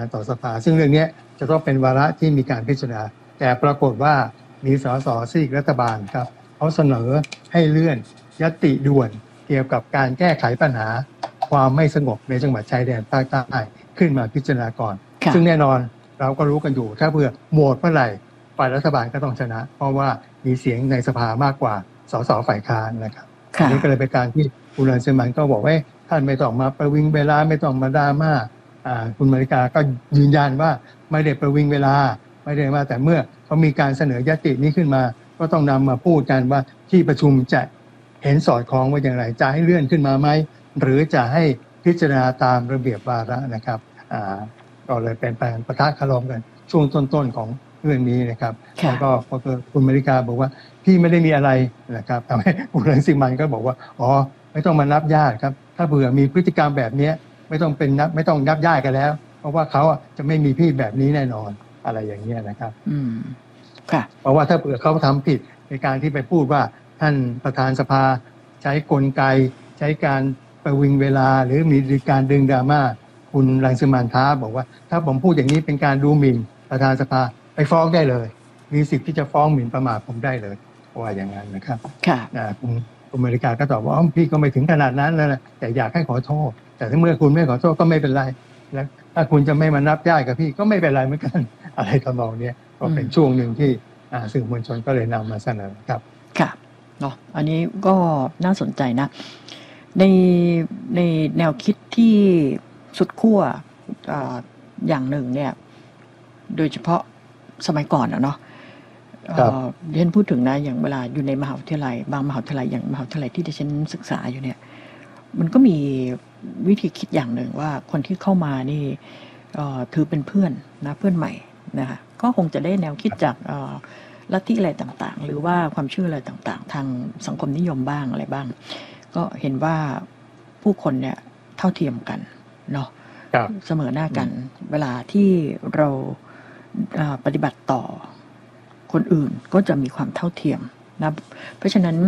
ต่อสภาซึ่งเรื่องนี้จะต้องเป็นวาระที่มีการพิจารณาแต่ปรากฏว่ามีสสซีกรัฐบาลครับเขาเสนอให้เลื่อนยติด่วนเกี่ยวกับการแก้ไขปัญหาความไม่สงบในจังหวัดชายแดนภาคใต้ขึ้นมาพิจารณาก่อนซึ่งแน่นอนเราก็รู้กันอยู่ถ้าเพื่อโหวตเมื่อไหร่ฝ่ายรัฐบาลก็ต้องชนะเพราะว่ามีเสียงในสภามากกว่าสสฝ่ายค้านนะครับนี่ก็เลยเป็นการที่คุณรังสิมันก็บอกว่าท่านไม่ต้องมาประวิงเวลาไม่ต้องมาดราม่าคุณมาริกาก็ยืนยันว่าไม่ได้ประวิงเวลาไม่ได้มาแต่เมื่อเขามีการเสนอยตินี้ขึ้นมาก็ต้องนำมาพูดกันว่าที่ประชุมจะเห็นสอดคล้องว่าอย่างไรจะให้เลื่อนขึ้นมาไหมหรือจะให้พิจารณาตามระเบียบวาระนะครับก็เลยเป็นการปะทะคารมกันช่วงต้นๆของเรื่องนี้นะครับแล้วก็พอคุณมาริกาบอกว่าพี่ไม่ได้มีอะไรนะครับทำให้คุณรังสิมันก็บอกว่าอ๋อไม่ต้องมานับญาติครับถ้าเผื่อมีพฤติกรรมแบบนี้ไม่ต้องนับญาติกันแล้วเพราะว่าเขาจะไม่มีพี่แบบนี้แน่นอนอะไรอย่างนี้นะครับค่ะเพราะว่าถ้าเผื่อเขาทำผิดในการที่ไปพูดว่าท่านประธานสภาใช้กลไกใช้การประวิงเวลาหรือมีการดึงดราม่าคุณรังสิมันท้าบอกว่าถ้าผมพูดอย่างนี้เป็นการดูหมิ่นประธานสภาไปฟ้องได้เลยมีสิทธิ์ที่จะฟ้องหมิ่นประมาทผมได้เลยว่าอย่างนั้นนะครับค่ะคุณอเมริกาก็ตอบว่าพี่ก็ไม่ถึงขนาดนั้นนะแต่อยากให้ขอโทษแต่ถ้าเมื่อคุณไม่ขอโทษก็ไม่เป็นไรแล้วถ้าคุณจะไม่มานับญาติกับพี่ก็ไม่เป็นไรเหมือนกันอะไรทำนองนี้ก็เป็นช่วงหนึ่งที่สื่อมวลชนก็เลยนำมาเสนอครับค่ะเนาะอันนี้ก็น่าสนใจนะในแนวคิดที่สุดขั้วอย่างหนึ่งเนี่ยโดยเฉพาะสมัยก่อนเนาะเรียนพูดถึงนะอย่างเวลาอยู่ในมหาวิทยาลัยบางมหาวิทยาลัยอย่างมหาวิทยาลัยที่ดิฉันศึกษาอยู่เนี่ยมันก็มีวิธีคิดอย่างหนึ่งว่าคนที่เข้ามานี่ถือเป็นเพื่อนนะเพื่อนใหม่นะคะก็คงจะได้แนวคิดจากลัทธิอะไรต่างๆหรือว่าความเชื่ออะไรต่างๆทางสังคมนิยมบ้างอะไรบ้างก็เห็นว่าผู้คนเนี่ยเท่าเทียมกันเนาะเสมอหน้ากันเวลาที่เราปฏิบัติต่อคนอื่นก็จะมีความเท่าเทียมนะเพราะฉะนั้น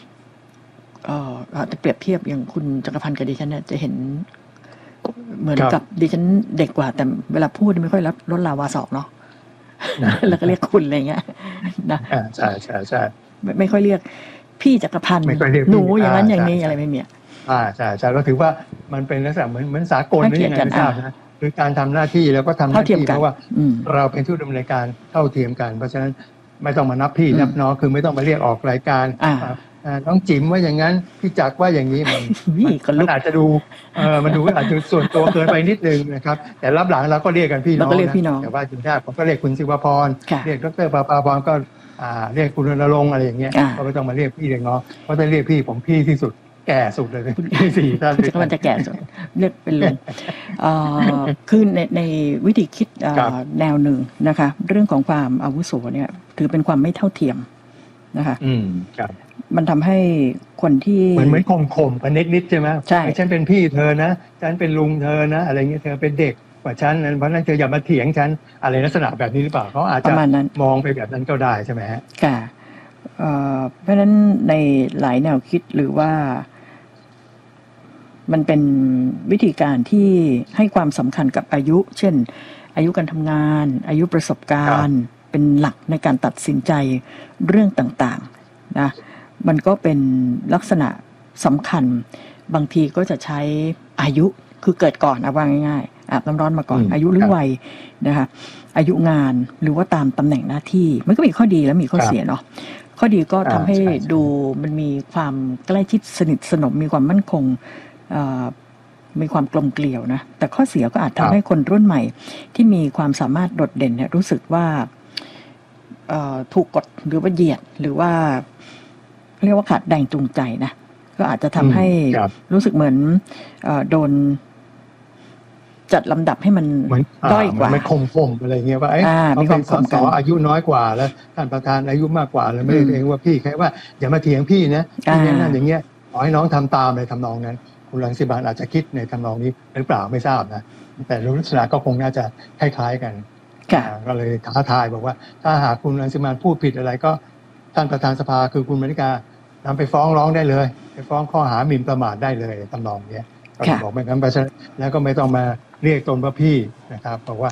จะเปรียบเทียบอย่างคุณจักรพันธ์กับดิฉันเนี่ยจะเห็นเหมือนกับดิฉันเด็กกว่าแต่เวลาพูดไม่ค่อยลดลาวาศอกเนาะแล้วก็เรียกคุณอะไรเงี้ยนะใช่ใช่ใช่ไม่ค่อยเรียกพี่จักรพันธ์หนูอย่างนั้นอย่างนี้อะไรไม่มีใช่ใช่ก็ถือว่ามันเป็นลักษณะเหมือนสากลนี่ยังไงไม่ทราบนะคือการทำหน้าที่แล้วก็ทำหน้าที่เพราะว่าเราเป็นผู้ดำเนินการเท่าเทียมกันเพราะฉะนั้นไม่ต้องมานับพี่นับน้องคือไม่ต้องมาเรียกออกรายการน้องจิ๋มว่าอย่างนั้นพี่จักรว่าอย่างนี้มันอาจจะดูมันดูอาจจะส่วนตัวเกินไปนิดนึงนะครับแต่รับหลังเราก็เรียกกันพี่น้องนะแต่ว่าจริงๆผมก็เรียกคุณศิวพรเรียกดร.ปาพรก็เรียกคุณรณรงค์อะไรอย่างเงี้ยก็ไม่ต้องมาเรียกพี่เรียกน้องเพราะถ้าเรียกพี่ผมพี่ที่สุดแก่สุดเลยสี่ท่านมันจะแก่สุดเรียกเป็นลุงคือในวิธีคิดแนวหนึ่งนะคะเรื่องของความอาวุโสเนี่ยถือเป็นความไม่เท่าเทียมนะคะครับมันทำให้คนที่เหมือนข่มกันนิดใช่ไหมใช่ฉันเป็นพี่เธอนะฉันเป็นลุงเธอนะอะไรเงี้ยเธอเป็นเด็กกว่าฉันเพราะนั้นเธออย่ามาเถียงฉันอะไรลักษณะแบบนี้หรือเปล่าเขาอาจจะมองไปแบบนั้นก็ได้ใช่ไหมฮะค่ะเพราะฉะนั้นในหลายแนวคิดหรือว่ามันเป็นวิธีการที่ให้ความสำคัญกับอายุเช่นอายุการทำงานอายุประสบการณ์เป็นหลักในการตัดสินใจเรื่องต่างๆนะมันก็เป็นลักษณะสำคัญบางทีก็จะใช้อายุคือเกิดก่อนว่าง่ายๆอาบน้ำร้อนมาก่อนอายุหรือวัยนะคะอายุงานหรือว่าตามตำแหน่งหน้าที่มันก็มีข้อดีและมีข้อเสียเนาะข้อดีก็ทำให้ดูมันมีความใกล้ชิดสนิทสนมมีความมั่นคงมีความกลมเกลี่ยวนะแต่ข้อเสียก็อาจทำให้คนรุ่นใหม่ที่มีความสามารถโดดเด่นเนี่ยรู้สึกว่าถูกกดหรือว่าเหยียดหรือว่าเรียกว่าขาดแรงจูงใจนะก็อาจจะทำให้รู้สึกเหมือนโดนจัดลำดับให้มันด้อยกว่าไม่คมอะไรเงี้ยว่ามีความสออายุน้อยกว่าแล้วท่านประธานอายุมากกว่าแล้วไม่ได้เองว่าพี่แค่ว่าอย่ามาเถียงพี่นะพี่นั่นอย่างเงี้ยขอให้น้องทำตามในทำนองนั้นคุณรังสิมันอาจจะคิดในทำนองนี้หรือเปล่าไม่ทราบนะแต่ลักษณะก็คงน่าจะคล้ายๆกันก็เลยท้าทายบอกว่าถ้าหากคุณรังสิมันพูดผิดอะไรก็ท่านประธานสภาคือคุณมาริกานำไปฟ้องร้องได้เลยไปฟ้องข้อหาหมิ่นประมาทได้เลยทำนองนี้ก็บอกไม่งั้นเพราะฉะนั้นแล้วก็ไม่ต้องมาเรียกตนว่าพี่นะครับบอกว่า